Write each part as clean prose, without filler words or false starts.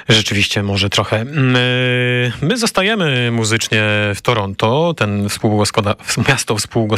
Rzeczywiście, może trochę. My zostajemy muzycznie w Toronto, miasto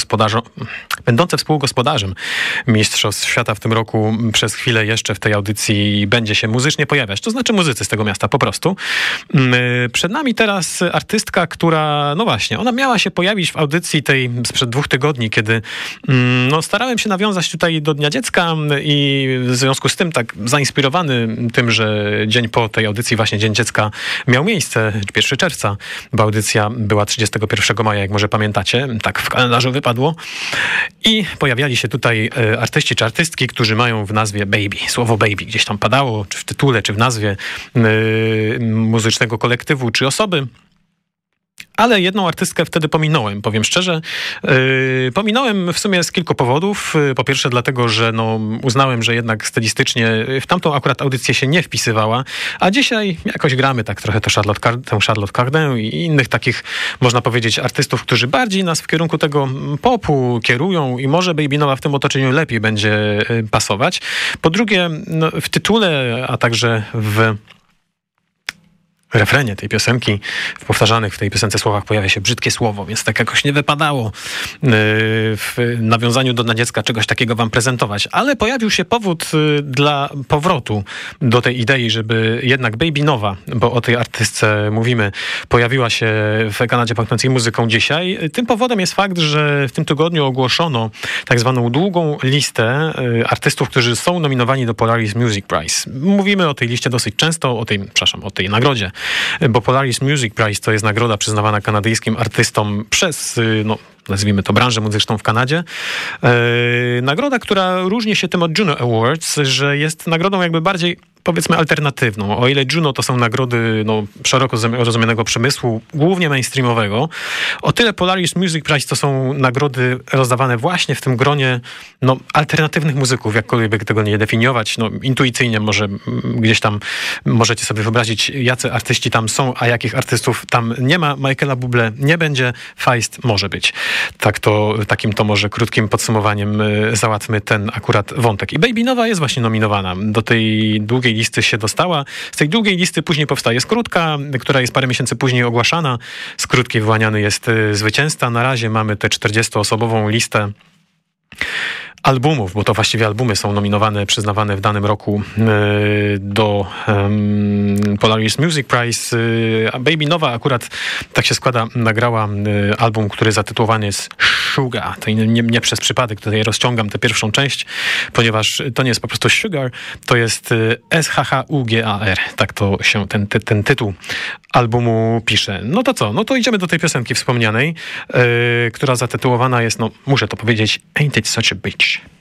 będące współgospodarzem Mistrzostw Świata w tym roku przez chwilę jeszcze w tej audycji będzie się muzycznie pojawiać. To znaczy muzycy z tego miasta po prostu. Przed nami teraz artystka, która, no właśnie, ona miała się pojawić w audycji tej sprzed 2 tygodni, kiedy starałem się nawiązać tutaj do Dnia Dziecka i w związku z tym tak zainspirowany tym, że dzień po tej audycji właśnie Dzień Dziecka miał miejsce, 1 czerwca, bo audycja była 31 maja, jak może pamiętacie, tak w kalendarzu wypadło. I pojawiali się tutaj artyści czy artystki, którzy mają w nazwie baby. Słowo baby gdzieś tam padało, czy w tytule, czy w nazwie muzycznego kolektywu, czy osoby. Ale jedną artystkę wtedy pominąłem, powiem szczerze. Pominąłem w sumie z kilku powodów. Po pierwsze dlatego, że uznałem, że jednak stylistycznie w tamtą akurat audycję się nie wpisywała, a dzisiaj jakoś gramy tak trochę tę Charlotte Cardin i innych takich, można powiedzieć, artystów, którzy bardziej nas w kierunku tego popu kierują i może Baby Nova w tym otoczeniu lepiej będzie pasować. Po drugie, w tytule, a także w refrenie tej piosenki, w powtarzanych w tej piosence słowach pojawia się brzydkie słowo, więc tak jakoś nie wypadało w nawiązaniu do Dnia Dziecka czegoś takiego wam prezentować. Ale pojawił się powód dla powrotu do tej idei, żeby jednak Baby Nova, bo o tej artystce mówimy, pojawiła się w Kanadzie pachnącej muzyką dzisiaj. Tym powodem jest fakt, że w tym tygodniu ogłoszono tak zwaną długą listę artystów, którzy są nominowani do Polaris Music Prize. Mówimy o tej liście dosyć często, o tej nagrodzie, bo Polaris Music Prize to jest nagroda przyznawana kanadyjskim artystom przez, nazwijmy to, branżę muzyczną w Kanadzie. Nagroda, która różni się tym od Juno Awards, że jest nagrodą jakby bardziej, powiedzmy, alternatywną. O ile Juno to są nagrody szeroko rozumianego przemysłu, głównie mainstreamowego, o tyle Polaris Music Prize to są nagrody rozdawane właśnie w tym gronie alternatywnych muzyków, jakkolwiek tego nie definiować. Intuicyjnie może gdzieś tam możecie sobie wyobrazić, jacy artyści tam są, a jakich artystów tam nie ma. Michaela Bublé nie będzie, Feist może być. Takim to może krótkim podsumowaniem załatwmy ten akurat wątek. I Baby Nova jest właśnie nominowana. Do tej długiej listy się dostała. Z tej długiej listy później powstaje skrótka, która jest parę miesięcy później ogłaszana. Z krótkiej wyłaniany jest zwycięzca. Na razie mamy tę 40-osobową listę albumów, bo to właściwie albumy są nominowane, przyznawane w danym roku do Polaris Music Prize. A Baby Nova akurat, tak się składa, nagrała album, który zatytułowany jest Sugar. To nie przez przypadek tutaj rozciągam tę pierwszą część, ponieważ to nie jest po prostu Sugar, to jest SHHUGAR. Tak to się ten tytuł albumu pisze. No to co? No to idziemy do tej piosenki wspomnianej, która zatytułowana jest, muszę to powiedzieć, Ain't It Such a Bitch.